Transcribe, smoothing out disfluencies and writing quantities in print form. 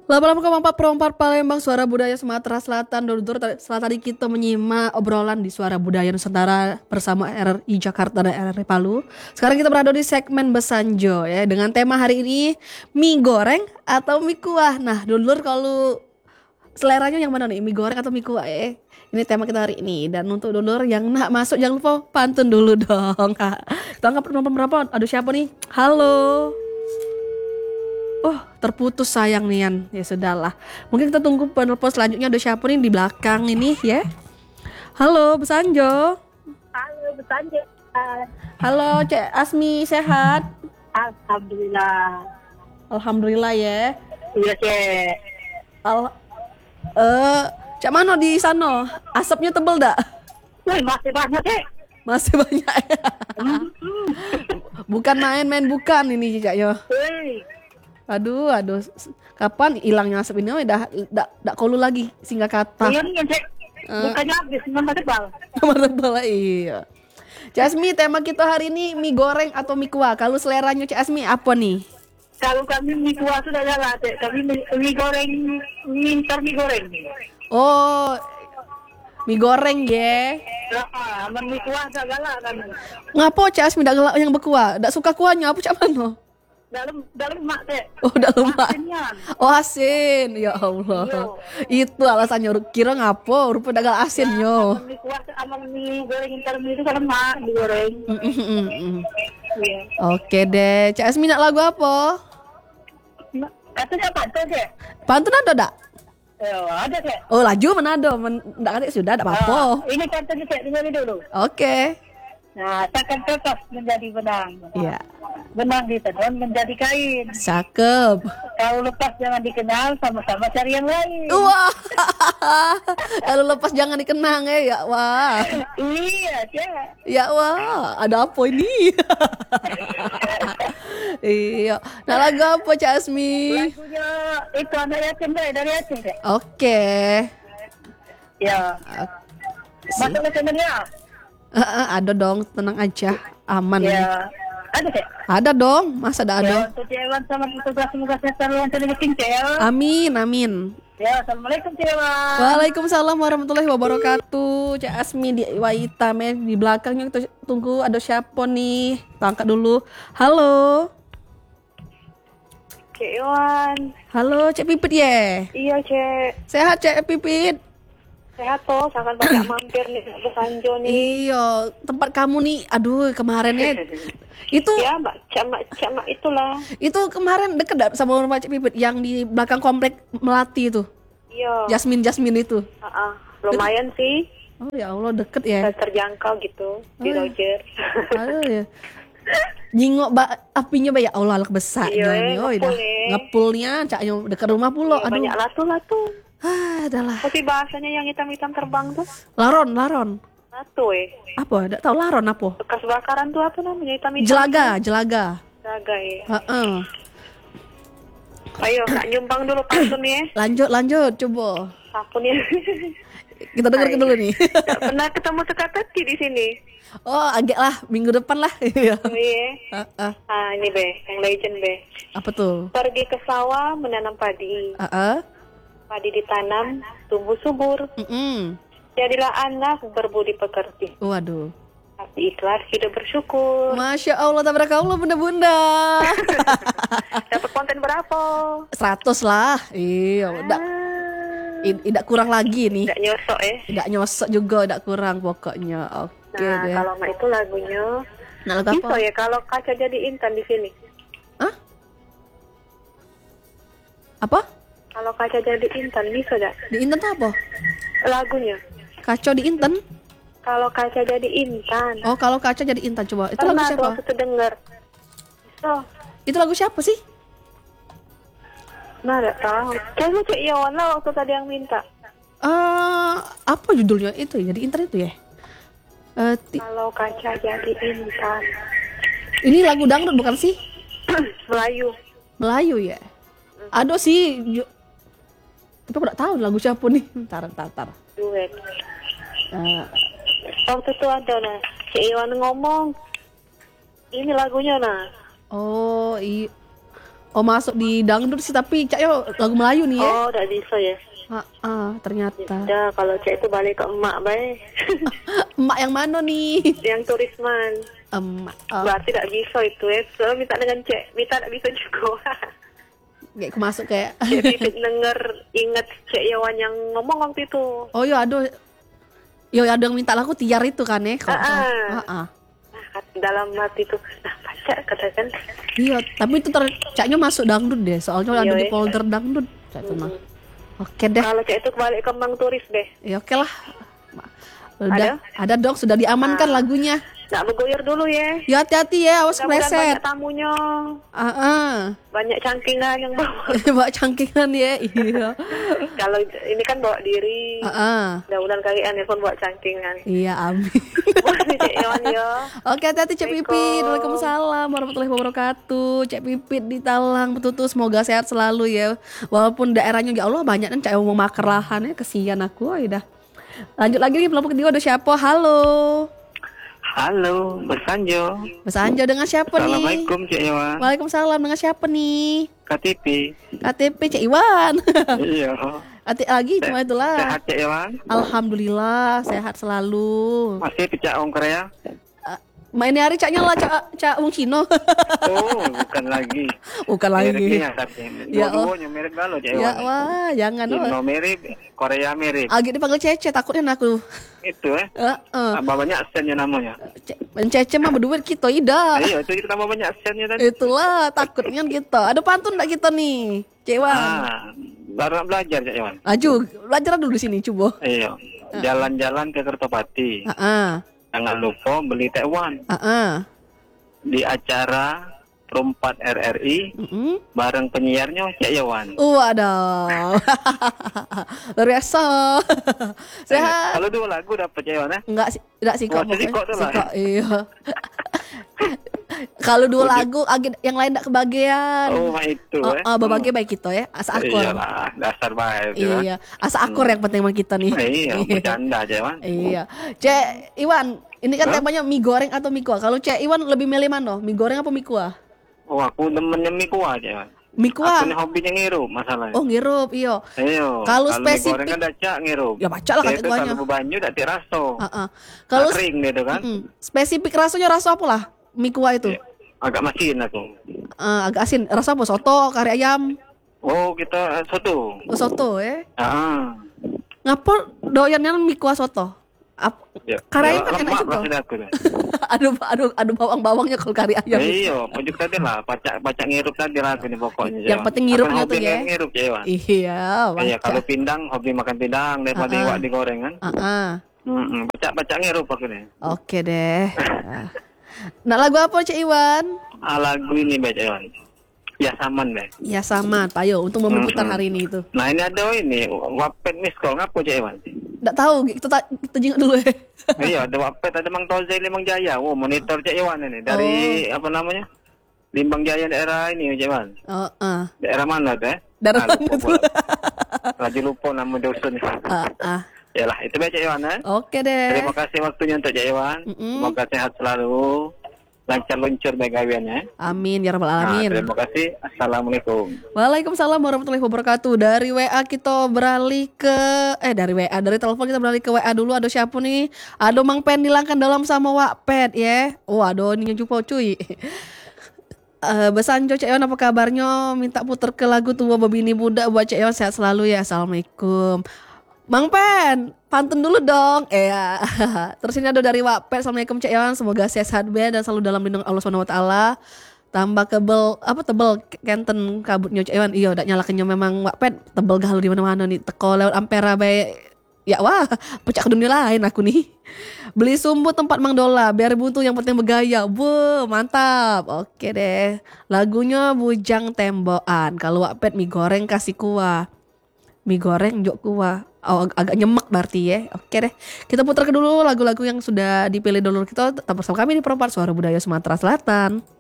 88,4 Palembang, Suara Budaya Sumatera Selatan. Dulur setelah tadi kita menyimak obrolan di Suara Budaya Nusantara bersama RRI Jakarta dan RRI Palu. Sekarang kita berada di segmen Besanjo ya, dengan tema hari ini mie goreng atau mie kuah. Nah, dulur kalau seleranya yang mana nih, mie goreng atau mie kuah ya? Ini tema kita hari ini. Dan untuk dulur yang nak masuk jangan lupa pantun dulu dong. Kita angkat penonton berapa? Aduh, siapa nih? Halo. Oh, terputus sayang Nian. Ya sudahlah. Mungkin kita tunggu penelpon selanjutnya. Ada siapa nih di belakang ini ya? Halo, Besanjo. Halo, Besanjo. Halo, Cek Asmi, sehat? Alhamdulillah. Alhamdulillah ya. Iya, Cek. Cak mana di sana? Asapnya tebel dak? Wih, masih banyak, Cek. Masih banyak ya. Bukan main-main bukan ini Cak yo. Wih. Aduh. Kapan hilangnya asap ini? Dah kolu lagi singgah kata. Iya nih, Cek. Bukannya habis, nama tebal. Nomor tebal iya. Jasmi, tema kita hari ini mie goreng atau mie kuah. Kalau seleranya Jasmi apa nih? Kalau kami mie kuah sudah jalan, Cek. Kami mie goreng, mie goreng. Oh, mie goreng ya. Mie kuah tak galak kan. Ngapo Jasmi dak gelak yang berkuah? Dak suka kuahnya apa cak mano? Dalam mak, Cek. Oh, dak lemak. Asinnya. Oh, asin. Ya Allah. Itu alasannya kira ngapo rupa dak galak asin yo. Mie kuah sama mie goreng intermi itu kan mak digoreng. Iya. Oke deh. Cak Asmi nak lagu apa? Katanya apa tuh, Cek? Pantun ada dak? Ada, Cek. Oh, laju menado. Ndak ada sudah dak apa-apa. Ini katanya, Cek, dengerin dulu. Oke. Nah, takkan kertas menjadi benang. Iya. Benang ditenun menjadi kain. Cakep. Kalau lepas jangan dikenal, sama-sama cari yang lain. Wah. Kalau lepas jangan dikenang ya. Wah. Iya, Cek. Ya wah, ada apa ini? Iya. Nah, lagu apa Cak Asmi? Lagunya itu anak yatim dari Aceh, Cek. Oke. Ya. Sih. Masuk ke channelnya. Ada dong, tenang aja, aman. Ya. Ada, Cek. Ada dong, masa ada? Ya, untuk Cewan sama tugas-tugasnya selalu yang sering bikin, Cek. Amin. Ya, Assalamualaikum, Cewan. Waalaikumsalam warahmatullahi wabarakatuh. Cak Asmi di Waita di belakangnya kita tunggu ada siapa nih. Kita angkat dulu. Halo. Cek Iwan. Halo, Cek Pipit ya. Iya, Cek. Sehat Cek Pipit? Sehat toh, sangat banyak mampir nih ke Besanjo nih. Iya, tempat kamu nih. Aduh, kemarin ya. Itu Ya, Cak Mak itulah. itu kemarin deket dah sama rumah Cek Pipit yang di belakang komplek Melati itu. Iya. Jasmine itu. Lumayan sih, Oh ya Allah, deket ya. terjangkau gitu di Oh. Roger. Aduh ya. Nyingok apinya ya Allah lek besar Iya, nyonya. ngepul ya. Ngepulnya caknya dekat rumah pulo. Aduh. Banyak latu. Adalah. Apa sih bahasanya yang hitam-hitam terbang tuh? Laron. Latu Apa? Enggak tahu laron apa? Bekas bakaran tuh apa namanya hitam-hitam? Jelaga. Jelaga ya. Heeh. Ayo, Kak nyumbang dulu pantun ya. Lanjut coba. Pantun ya. Kita dengerin dulu nih. Gak pernah ketemu teka-teki di sini. Oh, agak lah minggu depan lah. Iya. Oh iya. Heeh. Ini Be, yang legend Be. Apa tuh? Pergi ke sawah menanam padi. Heeh. Padi ditanam, tumbuh subur. Jadilah anak berbudi pekerti. Waduh. Hati ikhlas, hidup bersyukur. Masya Allah, tabarakallah bunda-bunda. Dapat konten berapa? 100 lah. Iya, tidak kurang lagi nih. Tidak nyosok ya. Tidak nyosok juga, tidak kurang pokoknya. Oke Nah, deh. kalau Mak itu lagunya Nah, lagu bisa apa? ya kalau kaca jadi intan di sini. Hah? Apa? Kalau kaca jadi intan bisa gak? Di Inten tuh apa? Lagunya. Kacau di Inten? Kalau kaca jadi intan. Oh, kalau kaca jadi Intan coba. Itu lagu Pernah tuh siapa? waktu itu denger. Bisa. Itu lagu siapa sih? Nah, gak tahu. Kayaknya Cek Iwan lah waktu tadi yang minta. Apa judulnya itu ya? Di Inten itu ya? Kalau kaca jadi intan. Ini lagu dangdut bukan sih? Melayu. Melayu ya? Aduh sih. Tapi aku gak tahu lagu siapa nih. Ntar. Duet. Waktu itu ada nah. Cek Iwan ngomong. Ini lagunya nah. Oh iya. Oh masuk di dangdut sih, tapi Cak Yo lagu Melayu nih ya. Oh, tidak bisa ya. Ternyata. Ya, kalau Cak itu balik ke emak, baik. Emak yang mana nih? Yang turisman. Emak. Berarti tidak bisa itu ya. Soalnya minta dengan Cak, minta tidak bisa juga. Kayak aku masuk kayak. Cak Pipit denger, inget Cak Yawan yang ngomong waktu itu. Oh iya, aduh. Yo ada yang minta lagu Tiar itu kan ya. Nah, dalam hati itu, nah baca katakan. Iya, tapi itu Caknya masuk dangdut deh. Soalnya ada di Iya, folder dangdut. Cak itu mah. Oke deh. Kalau Cak itu balik ke Kembang Turis deh. Ya oke lah. Udah, ada dok, sudah diamankan lagunya. Nggak bergoyor dulu ya. Ya hati-hati ya, awas Mudah-mudahan kepleset. banyak tamunya. Banyak cangkingan yang bawa. Bawa cangkingan ya, iya. Kalau ini kan bawa diri. Mudah-mudahan kalian pun bawa cangkingan. Iya, amin. Cak Iwan ya. Oke, hati-hati Cek Pipit. Waalaikumsalam warahmatullahi wabarakatuh. Cek Pipit di Talang Betutu, semoga sehat selalu ya. Walaupun daerahnya ya Allah banyak kan Cak yang mau makan lahan ya, kesian aku. Oh, udah. Lanjut lagi nih, kelompok kedua ada siapa? Halo. Halo, Mas Anjo. Mas Anjo dengan siapa nih? Assalamualaikum Cik Iwan. Waalaikumsalam, dengan siapa nih? KTP. KTP Cek Iwan. Iya. Hati lagi cuma itulah. Sehat Cik Iwan. Alhamdulillah sehat selalu. Masih pecah orang Korea? Mainnya hari Caknya lah Cak Wong Cino. Oh, bukan lagi. Bukan lagi. Mereknya tapi. Ya, Dua-duanya mirip galau Cik Iwan. Ya wah, jangan Cino mirip, Korea mirip. Agak dipanggil Cece, takutnya aku. Itu tambah banyak sennya namanya. Cece mah berduit kita, ida. Iya, itu kita tambah banyak sennya tadi. Itulah takutnya kita. Ada pantun enggak kita nih? Cek Iwan. Baru nak belajar Cik Iwan. Aju, belajar dulu di sini coba. Iya. Jalan-jalan ke Kertopati. Jangan lupa beli tekwan. Di acara Perempat RRI bareng penyiarnya Cak Yawan. Waduh. Luar biasa. Sehat. Kalau dua lagu dapat Cak Yawan ya? Enggak sih kok. Sikok tuh lah. Iya. Kalau dua lagu yang lain enggak kebagian. Oh, itu berbagi baik kita ya. Asa akor. Iyalah, dasar baik. Iya. Asa akor yang penting sama kita nih. Iya, bercanda Cak Yawan. Iya. Cek Iwan, ini kan temanya mie goreng atau mie kuah. Kalau Cek Iwan lebih milih mana? Mie goreng apa mie kuah? Oh, aku demennya mie kuah Cak Yawan. Mie kuah. Aku hobinya ngirup masalahnya. Oh, ngirup, iya. Kalau spesifik mie goreng kan dacak ngirup. Ya baca lah kan itu kalau banyu dak diraso. Kalau kering gitu kan. Spesifik rasanya rasa apa lah? Mie kuah itu. Ya, agak masin aku. Agak asin. Rasa apa? Soto, kari ayam. Oh, kita soto. Oh, soto ya. Ngapa doyannya mie kuah soto? Ya, kari ayam kan enak juga. Aduh bawang-bawangnya kalau kari ayam. Iya, pojok tadi lah, pacak ngirup tadi lah ini pokoknya. Yang penting ngirupnya tuh ya. Ngirup ya, Wan. Iya, iya, kalau pindang hobi makan pindang daripada iwak digoreng kan. Pacak ngirup aku nih. Oke deh. Nah, lagu apa Cak Iwan? Lagu ini Cak Iwan. Ya saman deh. Ya saman, payo untuk memutar hari ini itu. Nah, ini ada ini Wapped miss call ngapa Cak Iwan? Nggak tahu, kita jenguk dulu ya. Iya, ada Wapped, ada Mang Tozai Limbang Jaya. Oh, monitor Cak Iwan ini dari apa namanya? Limbang Jaya daerah ini Cak Iwan. Daerah mana teh? Daerah mana tuh? Lagi lupa nama dusun. Yalah, itu Cak Iwan ya. Oke deh. Terima kasih waktunya untuk Cak Iwan. Semoga sehat selalu. Lancar luncur megawiannya. Amin ya rabbal alamin. Terima kasih. Assalamualaikum. Waalaikumsalam warahmatullahi wabarakatuh. Dari WA kita beralih ke dari telepon kita beralih ke WA dulu. Ada siapa nih? Ada Mang Pen dilangkan dalam sama Wapped ya. Waduh, ini jumpa cuy. Besanjo Cak Iwan, apa kabarnya? Minta puter ke lagu Tua Babini Budak buat Cak Iwan, sehat selalu ya. Assalamualaikum. Mang Pen, pantun dulu dong. Ya. Terus ini ada dari Wapped. Assalamualaikum Cak Iwan, semoga sehat dan selalu dalam lindung Allah Subhanahu wa taala. Tambah tebel kenten kabutnya Cak Iwan. Iya, udah nyalakannya memang Wapped tebel galau di mana-mana nih. Teko lewat ampera bae. Ya wah, pecah ke dunia lain aku nih. Beli sumbu tempat Mang Dola, biar buntu yang penting bergaya. Mantap. Oke deh. Lagunya Bujang Tembokan. Kalau Wapped mie goreng kasih kuah. Mie goreng jok kuah. Oh, agak nyemek berarti ya. Oke deh. Kita putar ke dulu lagu-lagu yang sudah dipilih dulu kita. Tetap bersama kami di Perempat Suara Budaya Sumatera Selatan.